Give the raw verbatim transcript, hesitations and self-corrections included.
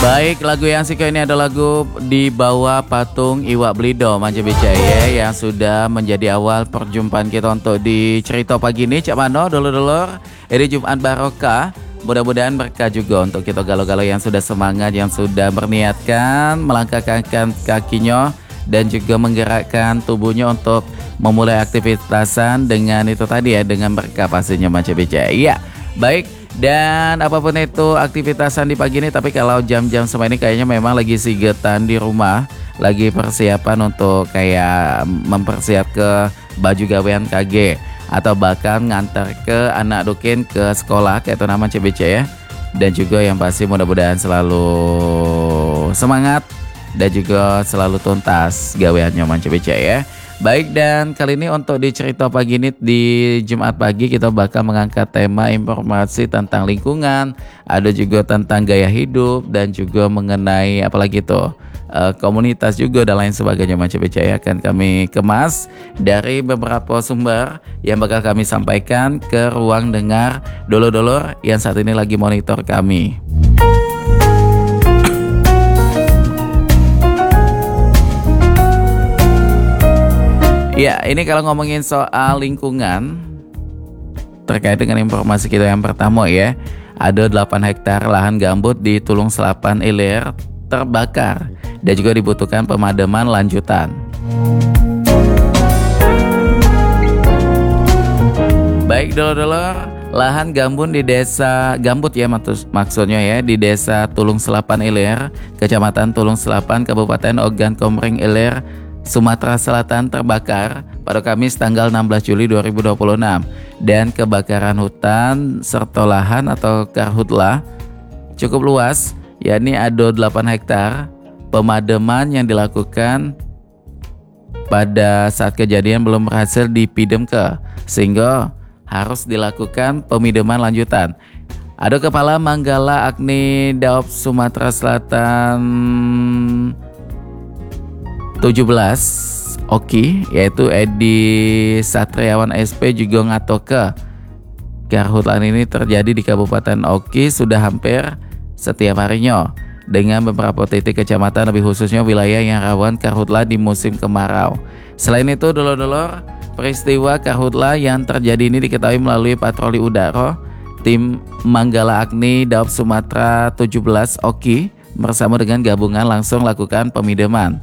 Baik, lagu yang siko ini adalah lagu di bawah patung Iwak Blido Manja Bicaya yang sudah menjadi awal perjumpaan kita untuk di cerita pagi ini. Cak Mano, dulur-dulur, ini Jumat Barokah. Mudah-mudahan berkah juga untuk kita galau-galau yang sudah semangat, yang sudah berniatkan melangkahkan kakinya dan juga menggerakkan tubuhnya untuk memulai aktivitasan dengan itu tadi ya, dengan berkah pastinya Manja Bicaya. Iya, baik. Dan apapun itu aktivitasan di pagi ini, tapi kalau jam-jam sama ini kayaknya memang lagi sigetan di rumah, lagi persiapan untuk kayak mempersiap ke baju gawean K G atau bahkan ngantar ke anak dukin ke sekolah kayak itu nama C B C ya. Dan juga yang pasti mudah-mudahan selalu semangat dan juga selalu tuntas gaweannya Man C B C ya. Baik, dan kali ini untuk di cerita pagi ini di Jumat pagi kita bakal mengangkat tema informasi tentang lingkungan, ada juga tentang gaya hidup dan juga mengenai apalagi itu uh, komunitas juga dan lain sebagainya. Macam percaya akan kami kemas dari beberapa sumber yang bakal kami sampaikan ke ruang dengar dulur-dulur yang saat ini lagi monitor kami. Ya, ini kalau ngomongin soal lingkungan terkait dengan informasi kita yang pertama ya, ada delapan hektar lahan gambut di Tulung Selapan Ilir terbakar dan juga dibutuhkan pemadaman lanjutan. Baik dulur-dulur, lahan gambut di desa gambut ya maksudnya ya, di desa Tulung Selapan Ilir, Kecamatan Tulung Selapan, Kabupaten Ogan Komering Ilir, Sumatera Selatan terbakar pada Kamis tanggal enam belas Juli dua ribu dua puluh enam, dan kebakaran hutan serta lahan atau karhutla cukup luas, yakni ada delapan hektar. Pemadaman yang dilakukan pada saat kejadian belum berhasil dipidamkan sehingga harus dilakukan pemidaman lanjutan. Ada Kepala Manggala Agni Daop Sumatera Selatan tujuh belas Oki, yaitu Edi Satriawan S P juga ngatoke karhutlan ini terjadi di Kabupaten Oki sudah hampir setiap harinya dengan beberapa titik kecamatan, lebih khususnya wilayah yang rawan karhutla di musim kemarau. Selain itu dulur-dulur, peristiwa karhutla yang terjadi ini diketahui melalui patroli udara. Tim Manggala Agni Daop Sumatera tujuh belas Oki bersama dengan gabungan langsung lakukan pemidaman.